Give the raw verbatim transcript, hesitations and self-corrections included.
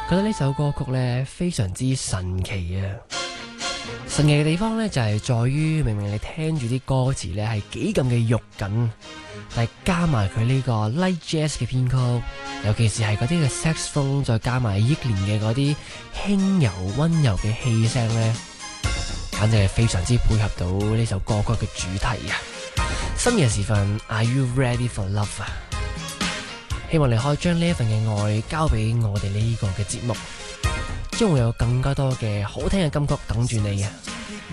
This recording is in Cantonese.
覺得呢首歌曲呢非常之神奇啊！神奇嘅地方呢就係在於，明明你聽住啲歌詞呢係幾咁嘅肉緊，但係加埋佢呢個 light jazz 嘅編曲，尤其是係嗰啲嘅 saxophone，再加埋憶蓮嘅嗰啲輕柔溫柔嘅氣聲呢，簡直係非常之配合到呢首歌曲嘅主題啊！深夜時分 ，Are you ready for love 啊？希望你可以將呢一份嘅愛交俾我哋呢個嘅節目，將會有更加多嘅好聽嘅金曲等住你啊！